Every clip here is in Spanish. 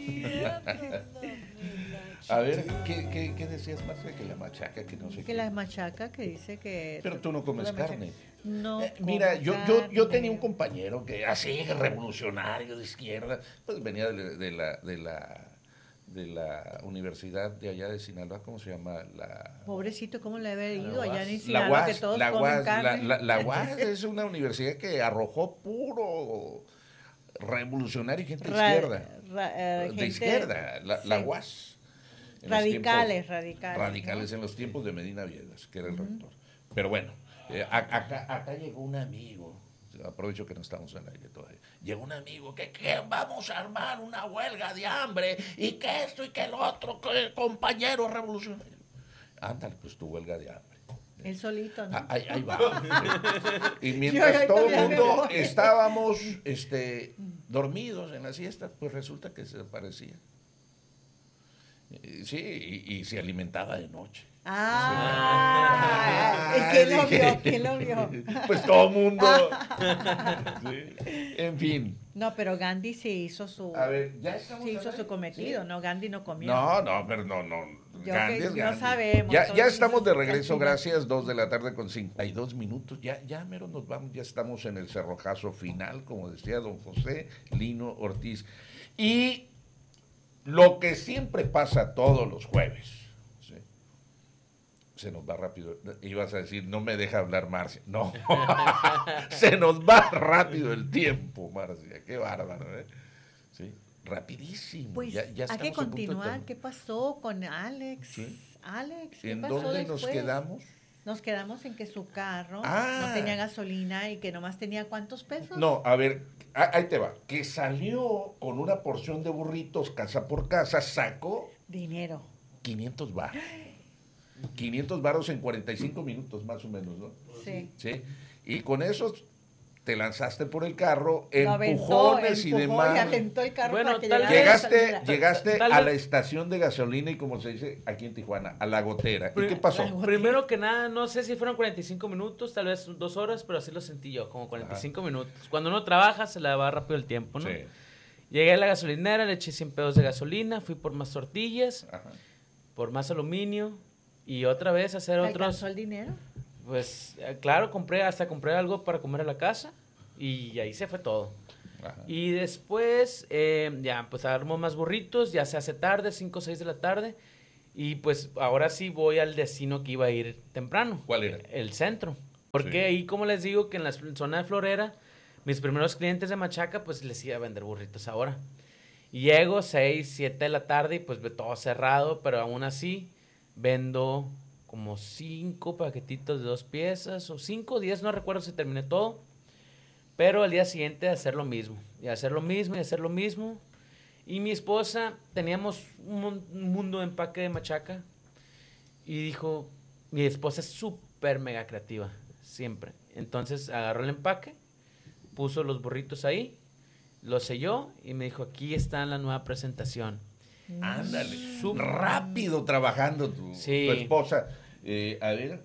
A ver, ¿qué decías, Marcia? Que la machaca, que no sé Que qué. la machaca que dice que... Pero tú no comes la machaca- carne. No Mira, como yo tenía un carne. compañero que así, revolucionario de izquierda, pues venía de la universidad de allá de Sinaloa, ¿cómo se llama? Pobrecito, ¿cómo le había La ido allá en UAS. La Sinaloa que UAS, todos la comen UAS, carne? la UAS es una universidad que arrojó puro revolucionario y gente de Ra- izquierda. De gente, izquierda, la sí, UAS. En los radicales, tiempos radicales, en los tiempos de Medina Viegas, que era el ¿no? Ujú. rector. Pero bueno, acá llegó un amigo, aprovecho que no estamos al aire todavía, llegó un amigo que vamos a armar una huelga de hambre y que esto y que el otro, que compañero revolucionario. Ándale, pues tu huelga de hambre. Él solito, ¿no? Ahí va. Y Yo mientras ahorita todo el ya me mundo voy. estábamos dormidos en la siesta, pues resulta que se desaparecía. Sí, y se alimentaba de noche. Ah, ¿quién lo vio? ¿Quién lo vio? Pues todo el mundo. Sí. En fin. No, pero Gandhi sí hizo su, A ver, ya estamos. sí hizo al su aire? cometido, Sí. ¿no? Gandhi no comió. No, pero no. Yo Gandhi que es no Gandhi. sabemos, Ya entonces, estamos de al regreso, final. gracias. 2 de la tarde con 52 minutos. Ya mero nos vamos, ya estamos en el cerrojazo final, como decía don José Lino Ortiz. Y lo que siempre pasa todos los jueves, ¿sí? Se nos va rápido. Ibas a decir, no me deja hablar Marcia. No, se nos va rápido el tiempo, Marcia. Qué bárbaro, ¿eh? Sí, rapidísimo. Pues Ya hay que estamos a punto de continuar. terminar. ¿Qué pasó con Alex? Sí. Alex, ¿qué ¿En pasó dónde después? nos quedamos? Nos quedamos en que su carro Ah. no tenía gasolina y que nomás tenía ¿cuántos pesos? No, a ver, ahí te va. Que salió con una porción de burritos casa por casa, sacó Dinero. 500 baros. 500 varos en 45 minutos más o menos, ¿no? Sí. Sí. Y con eso te lanzaste por el carro, Lo aventó, empujones y empujó demás. aventó el carro Bueno, para que tal llegara vez- la Llegaste, gasolinera. llegaste Tal a vez- la estación de gasolina y como se dice aquí en Tijuana, a la gotera. ¿Y Pri- qué pasó? la gotera. Primero que nada, no sé si fueron 45 minutos, tal vez 2 horas, pero así lo sentí yo, como 45 minutos. Cuando uno trabaja, se le va rápido el tiempo, ¿no? Sí. Llegué a la gasolinera, le eché 100 pesos de gasolina, fui por más tortillas, Ajá. por más aluminio y otra vez hacer ¿Te otros... alcanzó el dinero? Pues claro, compré algo para comer a la casa y ahí se fue todo. Ajá. Y después, ya, pues armo más burritos, ya se hace tarde, 5 o 6 de la tarde. Y pues ahora sí voy al destino que iba a ir temprano. ¿Cuál era? El centro. Porque Sí. ahí, como les digo, que en la zona de Florera, mis primeros clientes de Machaca, pues les iba a vender burritos ahora. Y llego 6, 7 de la tarde y pues ve todo cerrado, pero aún así vendo como 5 paquetitos de 2 piezas, o 5 o 10, no recuerdo si terminé todo. Pero al día siguiente hacer lo mismo, y hacer lo mismo, y hacer lo mismo. Y mi esposa, teníamos un mundo de empaque de machaca, y dijo, mi esposa es súper mega creativa, siempre. Entonces agarró el empaque, puso los burritos ahí, lo selló, y me dijo, aquí está la nueva presentación. Ándale. Súper Rápido trabajando Sí. tu esposa. A ver,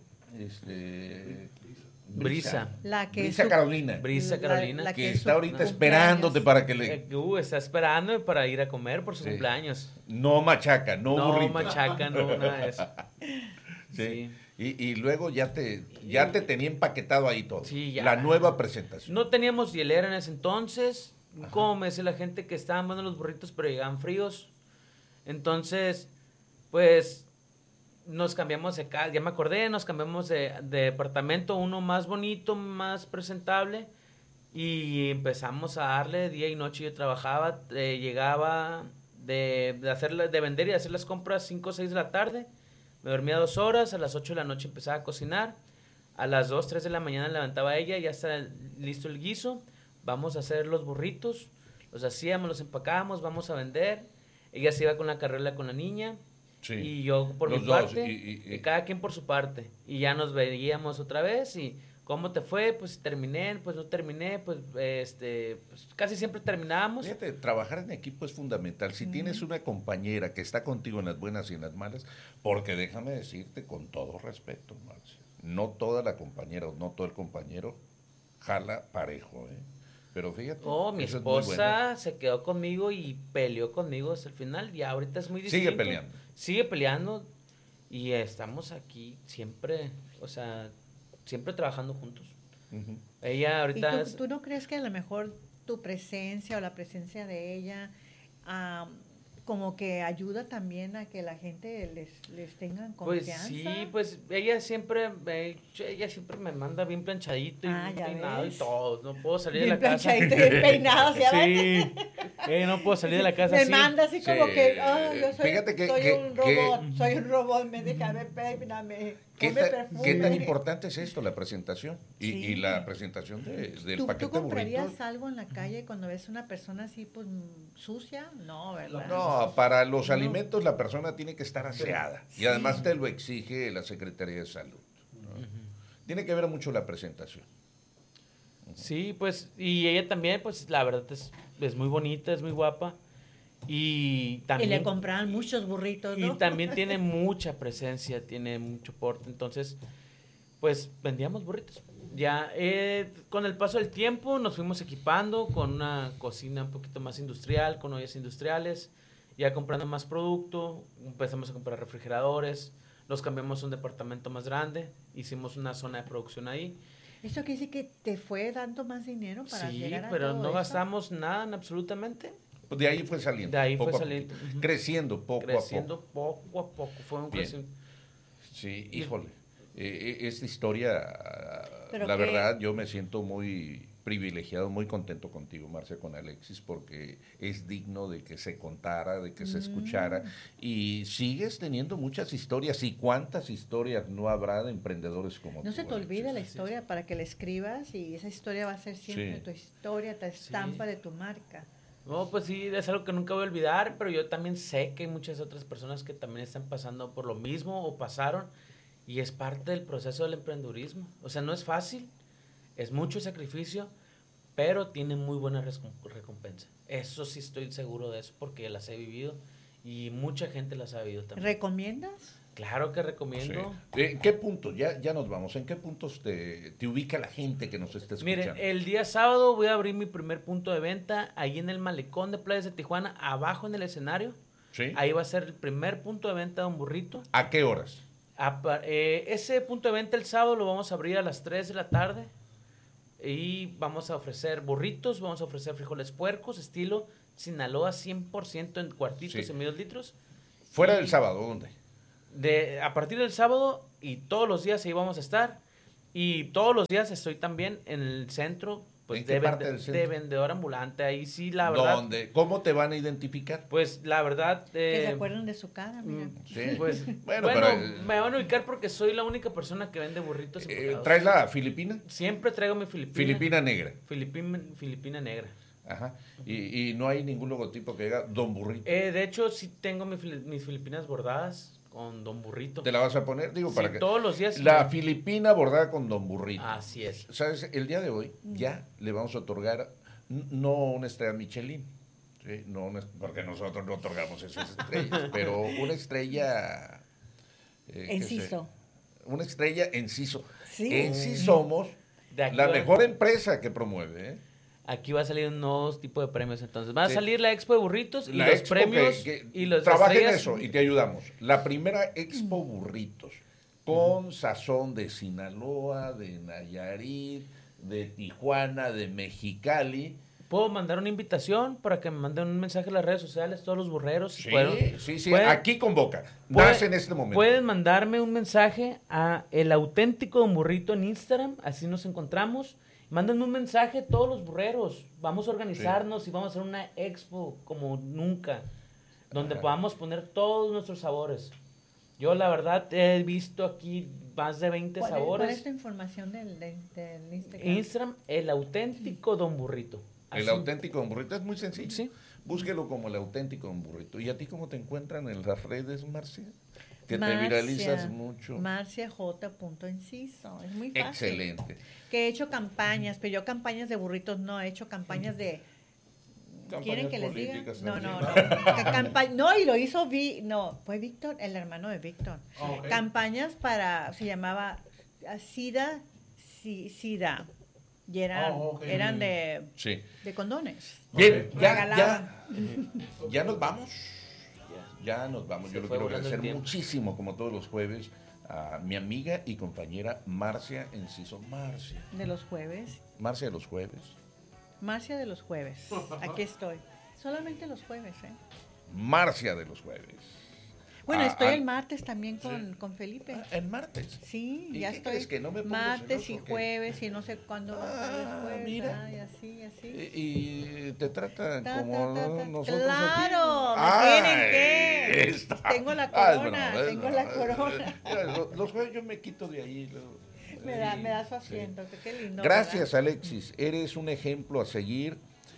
Brisa. La que Brisa su- Carolina. Brisa Carolina. la que es está su ahorita cumpleaños. esperándote para que le... Está esperando para ir a comer por su Sí. cumpleaños. No machaca, no, No, burrito. machaca, no, nada de eso. Sí. Sí. Y luego ya te tenía empaquetado ahí todo. Sí, ya. La nueva presentación. No teníamos hielera en ese entonces. Como me dice la gente que estaban buenos los burritos, pero llegaban fríos. Entonces, pues, nos cambiamos de casa. Ya me acordé, nos cambiamos de departamento, uno más bonito, más presentable. Y empezamos a darle día y noche. Yo trabajaba, llegaba de vender y hacer las compras 5 o 6 de la tarde. Me dormía 2 horas, a las 8 de la noche empezaba a cocinar. A las 2, 3 de la mañana levantaba ella, ya está listo el guiso. Vamos a hacer los burritos. Los hacíamos, los empacábamos, vamos a vender. Ella se iba con la carrera con la niña. Sí. Y yo por Los mi dos, parte. Y cada quien por su parte. Y ya nos veíamos otra vez. Y ¿cómo te fue? Pues terminé, pues no terminé. Pues, pues casi siempre terminábamos. Fíjate, trabajar en equipo es fundamental. Si tienes una compañera que está contigo en las buenas y en las malas, porque déjame decirte con todo respeto, Marcia, no toda la compañera o no todo el compañero jala parejo, ¿eh? Pero fíjate. Mi eso es muy esposa bueno. se quedó conmigo y peleó conmigo hasta el final. Ya ahorita es muy distinto. Sigue peleando. Sigue peleando y estamos aquí siempre, o sea, siempre trabajando juntos. Ujú. Ella ¿Y ahorita... tú no crees que a lo mejor tu presencia o la presencia de ella como que ayuda también a que la gente les tengan confianza? Pues sí, pues ella siempre me manda bien planchadito y bien ya peinado ves. y todo. No puedo salir Bien de la casa. planchadito, bien peinado, ¿sí? Sí, no puedo salir de la casa Me así. manda así como Sí. que, yo soy, Fíjate que- soy que- un robot, soy un robot, me deja ver, peíname, ¿Qué, ponme ta- perfume. qué tan importante es esto, la presentación? Y, Sí. y la presentación del ¿Tú paquete comprarías burrito. algo en la calle cuando ves una persona así, pues, sucia? No, ¿verdad? No, para los No. alimentos la persona tiene que estar aseada. Y Sí. además te lo exige la Secretaría de Salud. ¿no? Tiene que ver mucho la presentación. Sí, pues, y ella también, pues, la verdad es muy bonita, es muy guapa. Y Y también... le compraban muchos burritos, ¿no? Y también tiene mucha presencia, tiene mucho porte. Entonces, pues vendíamos burritos. Ya con el paso del tiempo nos fuimos equipando con una cocina un poquito más industrial, con ollas industriales, ya comprando más producto, empezamos a comprar refrigeradores, los cambiamos a un departamento más grande, hicimos una zona de producción ahí. ¿Eso quiere decir que te fue dando más dinero para Sí, llegar a pero todo no eso? gastamos nada absolutamente. Pues de ahí fue saliendo. De ahí poco fue a saliendo. poquito. Ujú. Creciendo poco Creciendo a poco. poco a poco. Fue un Bien. crecimiento. Sí, híjole. Esta historia, Pero la que- verdad, yo me siento muy privilegiado, muy contento contigo, Marcia, con Alexis, porque es digno de que se contara, de que se escuchara. Y sigues teniendo muchas historias. ¿Y cuántas historias no habrá de emprendedores como tú? No se te Alexis? olvide la historia para que la escribas y esa historia va a ser siempre Sí. tu historia, tu estampa de tu marca. No, pues sí, es algo que nunca voy a olvidar, pero yo también sé que hay muchas otras personas que también están pasando por lo mismo o pasaron y es parte del proceso del emprendedurismo. O sea, no es fácil, es mucho sacrificio, pero tiene muy buena recompensa. Eso sí estoy seguro de eso porque las he vivido y mucha gente las ha vivido también. ¿Recomiendas? Claro que recomiendo. Sí. ¿En qué punto? Ya nos vamos. ¿En qué puntos te ubica la gente que nos está escuchando? Miren, el día sábado voy a abrir mi primer punto de venta ahí en el Malecón de Playas de Tijuana, abajo en el escenario. ¿Sí? Ahí va a ser el primer punto de venta de un burrito. ¿A qué horas? Ese punto de venta el sábado lo vamos a abrir a las 3 de la tarde y vamos a ofrecer burritos, vamos a ofrecer frijoles puercos, estilo Sinaloa 100% en cuartitos Sí. y medios litros. Fuera Y del sábado, ¿dónde? a partir del sábado y todos los días ahí vamos a estar. Y todos los días estoy también en el centro, pues ¿En qué parte del centro? de vendedor ambulante. Ahí sí, la verdad. ¿Dónde? ¿Cómo te van a identificar? Pues la verdad. Que se acuerden de su cara, mira. Sí. Pues, Bueno, bueno, pero, me van a ubicar porque soy la única persona que vende burritos empacados. ¿traes la filipina? Siempre traigo mi filipina. Filipina negra. Filipina negra. Ajá. Y no hay ningún logotipo que diga Don Burrito. De hecho, sí tengo mis filipinas bordadas con Don Burrito. ¿Te la vas a poner? Digo, Sí, para que... todos los días. La filipina bordada con Don Burrito. Así es. ¿Sabes? El día de hoy ya le vamos a otorgar no una estrella Michelin, ¿sí? No porque nosotros no otorgamos esas estrellas, pero una estrella... ¿qué sé? Enciso. Una estrella Enciso. Sí. En sí somos De aquí la va- mejor empresa que promueve, ¿eh? Aquí va a salir un nuevo tipo de premios. Entonces, va a Sí. salir la expo de burritos y La los expo premios que y los trabaja en estrellas. eso y te ayudamos. La primera expo burritos con sazón de Sinaloa, de Nayarit, de Tijuana, de Mexicali. Puedo mandar una invitación para que me manden un mensaje en las redes sociales, todos los burreros. Sí, Pueden- sí, pueden- aquí convoca. pueden- Nace en este momento. Pueden mandarme un mensaje a El Auténtico Don Burrito en Instagram, así nos encontramos. Mándenme un mensaje todos los burreros. Vamos a organizarnos y vamos a hacer una expo como nunca, donde Ajá. podamos poner todos nuestros sabores. Yo la verdad he visto aquí más de 20 ¿Cuál sabores. es tu información del Instagram? Instagram, El Auténtico Don Burrito. El Así. auténtico Don Burrito es muy sencillo. Sí. Búsquelo como el auténtico Don Burrito. ¿Y a ti cómo te encuentran en las redes, Marcia? Que te Marcia- viralizas mucho. MarciaJ.Enciso. Es muy fácil. Excelente. Que he hecho campañas, pero yo campañas de burritos no, he hecho campañas de... ¿Quieren que les diga? políticas, No, no, también. no. No, y lo hizo fue Víctor, el hermano de Víctor. Ok. Campañas para, se llamaba SIDA, y eran, ok. eran de Sí. condones. Bien, Ok. ya nos vamos. Ya nos vamos. Se Yo le fue quiero volando el agradecer tiempo. muchísimo, como todos los jueves, a mi amiga y compañera Marcia Enciso. De los jueves. Marcia de los jueves. Marcia de los jueves. Aquí estoy. Solamente los jueves, ¿eh? Marcia de los jueves. Bueno, Ah, estoy ah, el martes también con Felipe. El martes. Sí, ¿Y ya qué estoy. crees, que no me pongo Martes celoso y o qué? jueves y no sé cuándo va a estar después. Mira. Y así, así. Y te tratan Ta, como ta, ta, ta. nosotros Claro, aquí. ¿me tienen qué? Está. Tengo la Ah, es corona, broma, es tengo broma. la corona. Los jueves yo me quito de ahí. Me da su asiento, qué lindo. Gracias, ¿verdad? Alexis. Eres un ejemplo a seguir,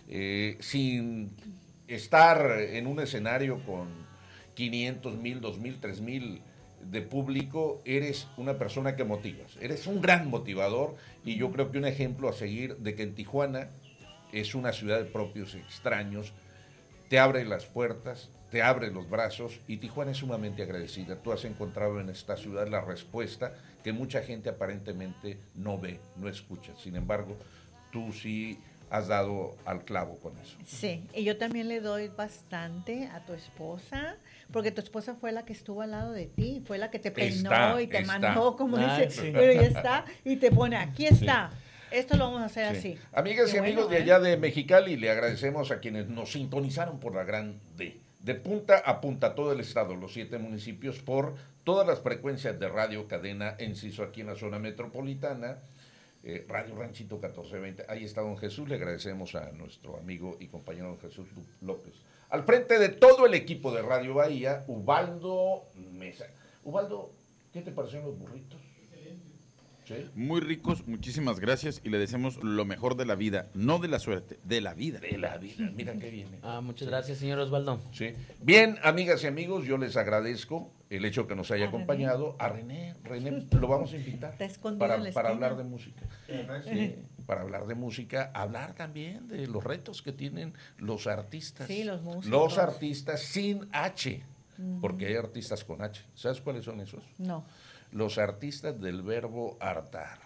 sin estar en un escenario con 500, 1000, 2000, 3000 de público. Eres una persona que motivas. Eres un gran motivador y yo creo que un ejemplo a seguir de que en Tijuana es una ciudad de propios extraños. Te abre las puertas, te abre los brazos y Tijuana es sumamente agradecida. Tú has encontrado en esta ciudad la respuesta que mucha gente aparentemente no ve, no escucha. Sin embargo, tú sí has dado al clavo con eso. Sí, y yo también le doy bastante a tu esposa, porque tu esposa fue la que estuvo al lado de ti, fue la que te peinó Está, y te está. mandó, como Ah, dice, sí. pero ya está, y te pone, aquí está, esto lo vamos a hacer Sí. así. Amigas Qué y amigos bueno, de allá de Mexicali, le agradecemos a quienes nos sintonizaron por la gran D. De punta a punta todo el estado, los 7 municipios, por todas las frecuencias de radio cadena Enciso aquí en la zona metropolitana. Radio Ranchito 1420. Ahí está don Jesús. Le agradecemos a nuestro amigo y compañero don Jesús López. Al frente de todo el equipo de Radio Bahía, Ubaldo Mesa. Ubaldo, ¿qué te parecieron los burritos? ¿Sí? Muy ricos, muchísimas gracias y le deseamos lo mejor de la vida, no de la suerte, de la vida. De la vida, mira qué viene. Muchas gracias, señor Osvaldo. Sí. Bien, amigas y amigos, yo les agradezco el hecho que nos haya A acompañado. A René lo vamos a invitar Está escondido para, en la para esquina. hablar de música. Sí, para hablar de música, hablar también de los retos que tienen los artistas. Sí, los músicos. Los artistas sin H, porque hay artistas con H. ¿Sabes cuáles son esos? No. Los artistas del verbo hartar.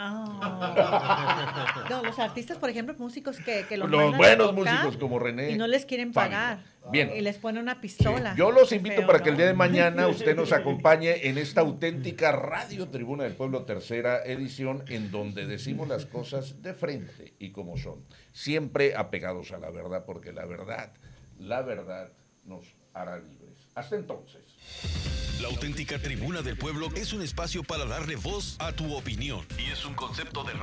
Ah. No, los artistas, por ejemplo, músicos que los Los mandan a buenos tocar músicos como René. y no les quieren pagar. Bien. Y les ponen una Sí, pistola. yo los Qué invito feo, para ¿no? que el día de mañana usted nos acompañe en esta auténtica Radio Tribuna del Pueblo, tercera edición, en donde decimos las cosas de frente y como son, siempre apegados a la verdad, porque la verdad nos hará libres. Hasta entonces. La auténtica Tribuna del Pueblo es un espacio para darle voz a tu opinión y es un concepto de